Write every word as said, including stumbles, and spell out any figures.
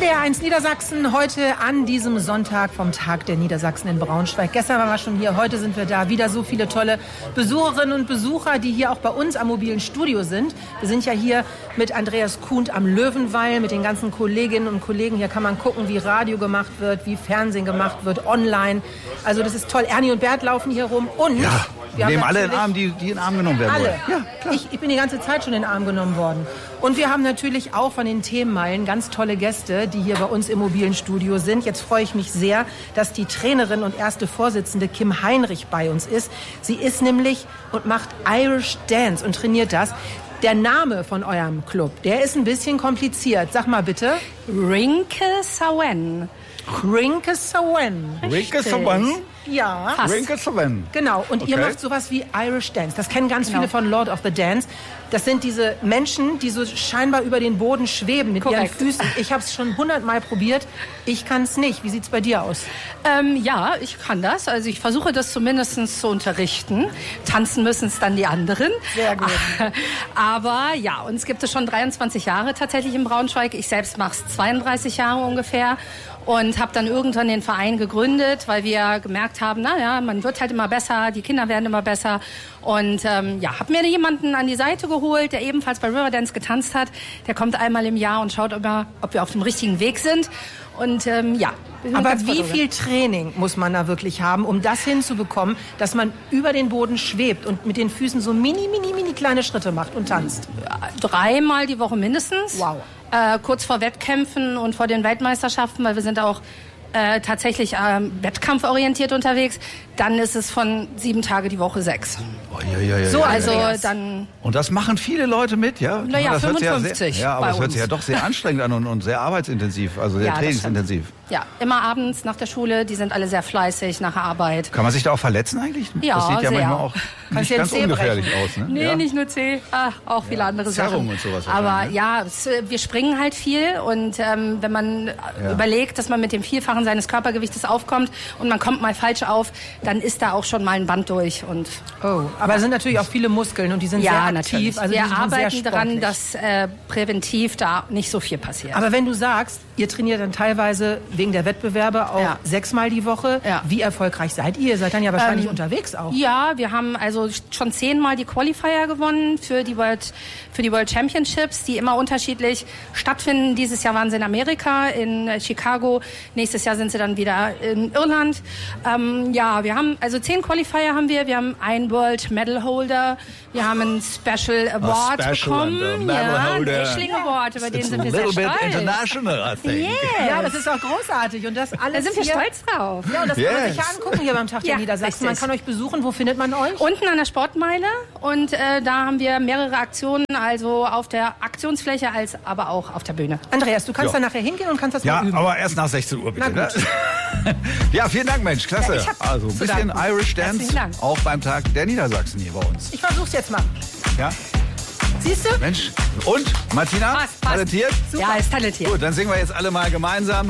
D R eins Niedersachsen, heute an diesem Sonntag vom Tag der Niedersachsen in Braunschweig. Gestern waren wir schon hier, heute sind wir da. Wieder so viele tolle Besucherinnen und Besucher, die hier auch bei uns am mobilen Studio sind. Wir sind ja hier mit Andreas Kuhn am Löwenweil, mit den ganzen Kolleginnen und Kollegen. Hier kann man gucken, wie Radio gemacht wird, wie Fernsehen gemacht wird, online. Also das ist toll. Ernie und Bert laufen hier rum und... Ja. Wir nehmen alle in den Arm, die, die in den Arm genommen werden alle. wollen. Ja, klar. Ich, ich bin die ganze Zeit schon in den Arm genommen worden. Und wir haben natürlich auch von den Themenmeilen ganz tolle Gäste, die hier bei uns im mobilen Studio sind. Jetzt freue ich mich sehr, dass die Trainerin und erste Vorsitzende Kim Heinrich bei uns ist. Sie ist nämlich und macht Irish Dance und trainiert das. Der Name von eurem Club, der ist ein bisschen kompliziert. Sag mal bitte. Rinke Sawen. Rinke Sawen. Rinke Sawen? Ja. Fast. Rinke Sawen. Genau, und Okay. ihr macht sowas wie Irish Dance. Das kennen ganz Genau. viele von Lord of the Dance. Das sind diese Menschen, die so scheinbar über den Boden schweben mit Korrekt. ihren Füßen. Ich habe es schon hundertmal probiert. Ich kann es nicht. Wie sieht's bei dir aus? Ähm, ja, ich kann das. Also ich versuche das zumindest zu unterrichten. Tanzen müssen es dann die anderen. Sehr gut. Aber ja, uns gibt es schon dreiundzwanzig Jahre tatsächlich in Braunschweig. Ich selbst mache es zweiunddreißig Jahre ungefähr. Und habe dann irgendwann den Verein gegründet, weil wir gemerkt haben, naja, man wird halt immer besser, die Kinder werden immer besser. Und ähm, ja, habe mir jemanden an die Seite geholt, der ebenfalls bei Riverdance getanzt hat. Der kommt einmal im Jahr und schaut immer, ob wir auf dem richtigen Weg sind. Und ähm, ja. wir sind Aber ganz wie stolz. viel Training muss man da wirklich haben, um das hinzubekommen, dass man über den Boden schwebt und mit den Füßen so mini, mini, mini kleine Schritte macht und tanzt? Dreimal die Woche mindestens. Wow. Äh, kurz vor Wettkämpfen und vor den Weltmeisterschaften, weil wir sind auch äh, tatsächlich ähm, wettkampforientiert unterwegs. Dann ist es von sieben Tage die Woche sechs. Oh, ja, ja, ja, So, ja, Also ja. Andreas. dann... Und das machen viele Leute mit, ja? Na ja, Das hört sich fünfundfünfzig Ja, sehr, ja, aber bei das hört uns. sich ja doch sehr anstrengend an und, und sehr arbeitsintensiv, also sehr Ja, das trainingsintensiv. Ja, immer abends nach der Schule. Die sind alle sehr fleißig nach der Arbeit. Kann man sich da auch verletzen eigentlich? Ja, das sieht ja sehr. manchmal auch Kannst nicht dir ganz den Zeh ungefährlich brechen. aus. Ne? Nee, ja. nicht nur C, ah, auch viele andere Zerrung Sachen. und sowas Aber wahrscheinlich, ne? ja, es, äh, wir springen halt viel und ähm, wenn man Ja. überlegt, dass man mit dem Vielfachen seines Körpergewichtes aufkommt und man kommt mal falsch auf, dann ist da auch schon mal ein Band durch. Und Oh, aber es sind natürlich auch viele Muskeln und die sind sehr ja, aktiv. natürlich. Also die wir sind schon arbeiten sehr daran, sportlich. dass äh, präventiv da nicht so viel passiert. Aber wenn du sagst, ihr trainiert dann teilweise wegen der Wettbewerbe auch Ja. sechsmal die Woche, Ja. wie erfolgreich seid ihr? Ihr seid dann ja wahrscheinlich Ähm, unterwegs auch. Ja, wir haben also schon zehnmal die Qualifier gewonnen für die World, für die World Championships, die immer unterschiedlich stattfinden. Dieses Jahr waren sie in Amerika, in äh, Chicago. Nächstes Jahr sind sie dann wieder in Irland. Ähm, ja, wir haben also zehn Qualifier haben wir. Wir haben einen World Medal Holder. Wir haben einen Special Award special and a bekommen. medal Ja, einen holder. Ashling Award, über den It's a sind wir sehr little bit stolz. international, I think. Yes. Ja, das ist auch großartig. Und das alles Da sind wir hier, stolz drauf. Ja, und das kann man sich Yes. ja angucken hier beim Tag der Ja, Niedersachsen. Man richtig. kann euch besuchen. Wo findet man euch? Unten an der Sportmeile und äh, da haben wir mehrere Aktionen, also auf der Aktionsfläche, als aber auch auf der Bühne. Andreas, du kannst Ja. da nachher hingehen und kannst das Ja, mal üben. aber erst nach sechzehn Uhr bitte. Na Ne? Ja, vielen Dank, Mensch, klasse. Ja, ich hab also ein zu bisschen danken. Irish Dance, Herzlichen Dank. auch beim Tag der Niedersachsen hier bei uns. Ich versuch's jetzt mal. Ja, Siehst du? Mensch. Und, Martina, Passt, passt. talentiert? Ja, ist talentiert. Gut, dann singen wir jetzt alle mal gemeinsam.